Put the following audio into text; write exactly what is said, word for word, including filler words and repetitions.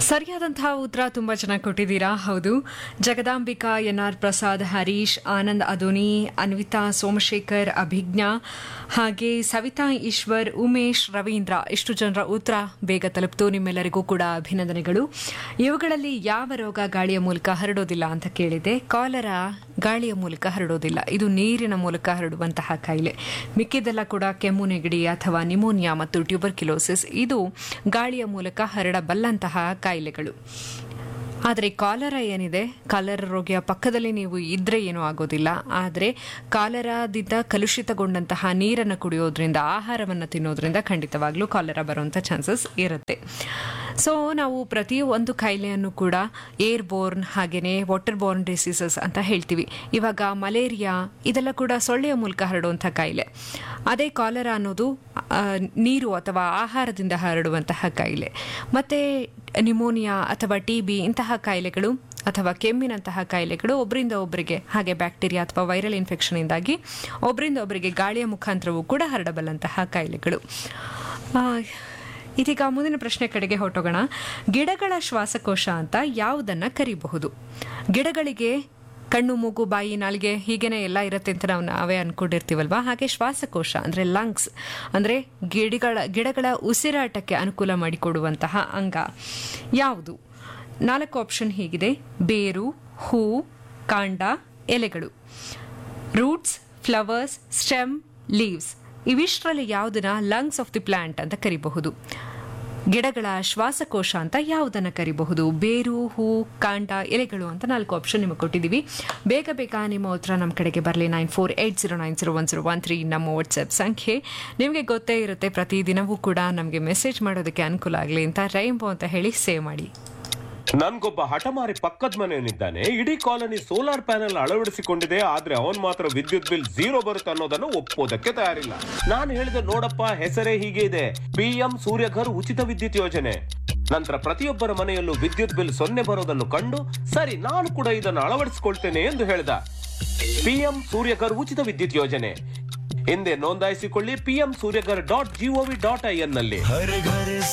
ಸರಿಯಾದಂತಹ ಉತ್ತರ ತುಂಬಾ ಚೆನ್ನಾಗಿ ಕೊಟ್ಟಿದ್ದೀರಾ. ಹೌದು, ಜಗದಾಂಬಿಕಾ, ಎನ್ ಆರ್ ಪ್ರಸಾದ್, ಹರೀಶ್, ಆನಂದ್ ಅದುನಿ, ಅನ್ವಿತಾ, ಸೋಮಶೇಖರ್, ಅಭಿಜ್ಞಾ, ಹಾಗೆ ಸವಿತಾ ಈಶ್ವರ್, ಉಮೇಶ್, ರವೀಂದ್ರ ಇಷ್ಟು ಜನರ ಉತ್ತರ ಬೇಗ ತಲುಪಿತು. ನಿಮ್ಮೆಲ್ಲರಿಗೂ ಕೂಡ ಅಭಿನಂದನೆಗಳು. ಇವುಗಳಲ್ಲಿ ಯಾವ ರೋಗ ಗಾಳಿಯ ಮೂಲಕ ಹರಡೋದಿಲ್ಲ ಅಂತ ಕೇಳಿದೆ. ಕಾಲರಾ ಗಾಳಿಯ ಮೂಲಕ ಹರಡೋದಿಲ್ಲ, ಇದು ನೀರಿನ ಮೂಲಕ ಹರಡುವಂತಹ ಕಾಯಿಲೆ. ಮಿಕ್ಕಿದೆಲ್ಲ ಕೂಡ ಕೆಮ್ಮು, ನೆಗಡಿ ಅಥವಾ ನಿಮೋನಿಯಾ ಮತ್ತು ಟ್ಯೂಬರ್ಕ್ಯುಲೋಸಿಸ್ ಇದು ಗಾಳಿಯ ಮೂಲಕ ಹರಡಬಲ್ಲಂತಹ ಕಾಯಿಲೆಗಳು. ಆದರೆ ಕಾಲರಾ ಏನಿದೆ, ಕಾಲರಾ ರೋಗಿಯ ಪಕ್ಕದಲ್ಲಿ ನೀವು ಇದ್ರೆ ಏನೂ ಆಗೋದಿಲ್ಲ. ಆದರೆ ಕಾಲರಾದಿಂದ ಕಲುಷಿತಗೊಂಡಂತಹ ನೀರನ್ನು ಕುಡಿಯೋದ್ರಿಂದ, ಆಹಾರವನ್ನು ತಿನ್ನೋದ್ರಿಂದ ಖಂಡಿತವಾಗ್ಲೂ ಕಾಲರಾ ಬರುವಂಥ ಚಾನ್ಸಸ್ ಇರುತ್ತೆ. ಸೊ ನಾವು ಪ್ರತಿಯೊಂದು ಕಾಯಿಲೆಯನ್ನು ಕೂಡ ಏರ್ ಬೋರ್ನ್ ಹಾಗೆಯೇ ವಾಟರ್ ಬೋರ್ನ್ ಡಿಸೀಸಸ್ ಅಂತ ಹೇಳ್ತೀವಿ. ಇವಾಗ ಮಲೇರಿಯಾ ಇದೆಲ್ಲ ಕೂಡ ಸೊಳ್ಳೆಯ ಮೂಲಕ ಹರಡುವಂಥ ಕಾಯಿಲೆ. ಅದೇ ಕಾಲರಾ ಅನ್ನೋದು ನೀರು ಅಥವಾ ಆಹಾರದಿಂದ ಹರಡುವಂತಹ ಕಾಯಿಲೆ. ಮತ್ತೆ ನಿಮೋನಿಯಾ ಅಥವಾ ಟಿ ಬಿ ಇಂತಹ ಕಾಯಿಲೆಗಳು ಅಥವಾ ಕೆಮ್ಮಿನಂತಹ ಕಾಯಿಲೆಗಳು ಒಬ್ಬರಿಂದ ಒಬ್ಬರಿಗೆ, ಹಾಗೆ ಬ್ಯಾಕ್ಟೀರಿಯಾ ಅಥವಾ ವೈರಲ್ ಇನ್ಫೆಕ್ಷನ್ ಇಂದಾಗಿ ಒಬ್ಬರಿಂದ ಒಬ್ಬರಿಗೆ ಗಾಳಿಯ ಮುಖಾಂತರವೂ ಕೂಡ ಹರಡಬಲ್ಲಂತಹ ಕಾಯಿಲೆಗಳು. ಇದೀಗ ಮುಂದಿನ ಪ್ರಶ್ನೆ ಕಡೆಗೆ ಹೊರಟೋಗೋಣ. ಗಿಡಗಳ ಶ್ವಾಸಕೋಶ ಅಂತ ಯಾವುದನ್ನ ಕರೀಬಹುದು? ಗಿಡಗಳಿಗೆ ಕಣ್ಣು, ಮೂಗು, ಬಾಯಿ, ನಾಲಿಗೆ ಹೀಗೇನೆ ಎಲ್ಲ ಇರುತ್ತೆ ಅಂತ ನಾವು ನಾವೇ ಅನ್ಕೊಂಡಿರ್ತೀವಲ್ವಾ. ಹಾಗೆ ಶ್ವಾಸಕೋಶ ಅಂದರೆ ಲಂಗ್ಸ್ ಅಂದರೆ ಗಿಡಗಳ ಗಿಡಗಳ ಉಸಿರಾಟಕ್ಕೆ ಅನುಕೂಲ ಮಾಡಿಕೊಡುವಂತಹ ಅಂಗ ಯಾವುದು? ನಾಲ್ಕು ಆಪ್ಷನ್ ಹೀಗಿದೆ: ಬೇರು, ಹೂ, ಕಾಂಡ, ಎಲೆಗಳು. Roots, flowers, stem, leaves. ಇವಿಷ್ಟರಲ್ಲಿ ಯಾವುದನ್ನ ಲಂಗ್ಸ್ ಆಫ್ ದಿ ಪ್ಲಾಂಟ್ ಅಂತ ಕರಿಬಹುದು? ಗಿಡಗಳ ಶ್ವಾಸಕೋಶ ಅಂತ ಯಾವುದನ್ನು ಕರಿಬಹುದು? ಬೇರು, ಹೂ, ಕಾಂಡ, ಎಲೆಗಳು ಅಂತ ನಾಲ್ಕು ಆಪ್ಷನ್ ನಿಮಗೆ ಕೊಟ್ಟಿದ್ದೀವಿ. ಬೇಗ ಬೇಗ ನಿಮ್ಮ ಉತ್ತರ ನಮ್ಮ ಕಡೆಗೆ ಬರಲಿ. Nine four eight zero nine zero one zero one three ನಮ್ಮ ವಾಟ್ಸ್ಆ್ಯಪ್ ಸಂಖ್ಯೆ. ನಿಮಗೆ ಗೊತ್ತೇ ಇರುತ್ತೆ, ಪ್ರತಿದಿನವೂ ಕೂಡ ನಮಗೆ ಮೆಸೇಜ್ ಮಾಡೋದಕ್ಕೆ ಅನುಕೂಲ ಆಗಲಿ ಅಂತ ರೈಂಬೋ ಅಂತ ಹೇಳಿ ಸೇವ್ ಮಾಡಿ. ನನ್ಗೊಬ್ಬ ಹಠಮಾರಿ ಪಕ್ಕದ ಮನೆಯಲ್ಲಿದ್ದಾನೆ. ಇಡೀ ಕಾಲನಿ ಸೋಲಾರ್ ಪ್ಯಾನೆಲ್ ಅಳವಡಿಸಿಕೊಂಡಿದೆ, ಆದ್ರೆ ಅವನ್ ಮಾತ್ರ ವಿದ್ಯುತ್ ಬಿಲ್ ಝೀರೋ ಬರುತ್ತೆ ಅನ್ನೋದನ್ನು ಒಪ್ಪೋದಕ್ಕೆ ತಯಾರಿಲ್ಲ. ನಾನು ಹೇಳಿದೆ, ನೋಡಪ್ಪ, ಹೆಸರೇ ಹೀಗೆ ಇದೆ, ಪಿಎಂ ಸೂರ್ಯಘರ್ ಉಚಿತ ವಿದ್ಯುತ್ ಯೋಜನೆ. ನಂತರ ಪ್ರತಿಯೊಬ್ಬರ ಮನೆಯಲ್ಲೂ ವಿದ್ಯುತ್ ಬಿಲ್ ಸೊನ್ನೆ ಬರೋದನ್ನು ಕಂಡು, ಸರಿ ನಾನು ಕೂಡ ಇದನ್ನು ಅಳವಡಿಸಿಕೊಳ್ತೇನೆ ಎಂದು ಹೇಳಿದ. ಪಿಎಂ ಸೂರ್ಯಘರ್ ಉಚಿತ ವಿದ್ಯುತ್ ಯೋಜನೆ ಹಿಂದೆ ನೋಂದಾಯಿಸಿಕೊಳ್ಳಿ PM Surya Ghar dot gov dot I N ನಲ್ಲಿ.